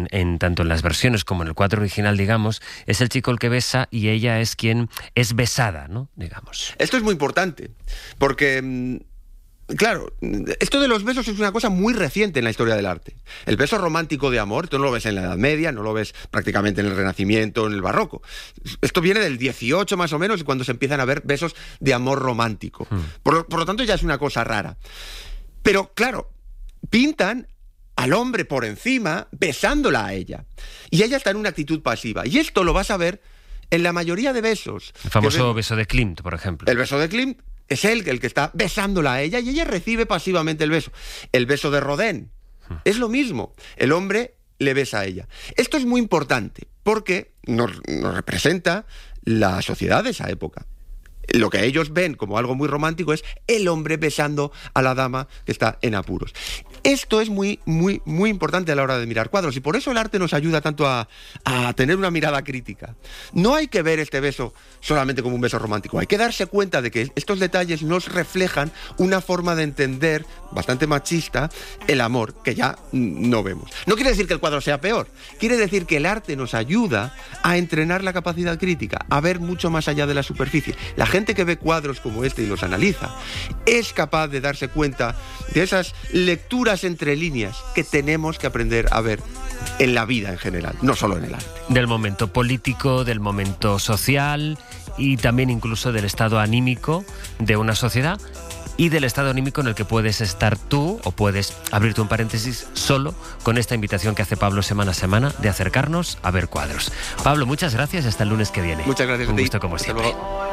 tanto en las versiones como en el cuadro original, digamos, es el chico el que besa y ella es quien es besada, ¿no? Digamos. Esto es muy importante, porque claro, esto de los besos es una cosa muy reciente en la historia del arte. El beso romántico de amor, tú no lo ves en la Edad Media, no lo ves prácticamente en el Renacimiento, en el Barroco. Esto viene del 18 más o menos, cuando se empiezan a ver besos de amor romántico. Por lo tanto, ya es una cosa rara. Pero claro, pintan al hombre por encima, besándola a ella. Y ella está en una actitud pasiva. Y esto lo vas a ver en la mayoría de besos. El famoso beso de Klimt, por ejemplo. El beso de Klimt es él el que está besándola a ella y ella recibe pasivamente el beso. El beso de Rodin es lo mismo. El hombre le besa a ella. Esto es muy importante porque nos representa la sociedad de esa época. Lo que ellos ven como algo muy romántico es el hombre besando a la dama que está en apuros. Esto es muy, muy, muy importante a la hora de mirar cuadros y por eso el arte nos ayuda tanto a tener una mirada crítica. No hay que ver este beso solamente como un beso romántico, hay que darse cuenta de que estos detalles nos reflejan una forma de entender bastante machista el amor que ya no vemos. No quiere decir que el cuadro sea peor, quiere decir que el arte nos ayuda a entrenar la capacidad crítica, a ver mucho más allá de la superficie. La gente que ve cuadros como este y los analiza es capaz de darse cuenta de esas lecturas entre líneas que tenemos que aprender a ver en la vida en general, no solo en el arte. Del momento político, del momento social y también incluso del estado anímico de una sociedad y del estado anímico en el que puedes estar tú o puedes abrirte un paréntesis solo con esta invitación que hace Pablo semana a semana de acercarnos a ver cuadros. Pablo, muchas gracias y hasta el lunes que viene. Muchas gracias a ti. Un gusto como siempre. Hasta luego.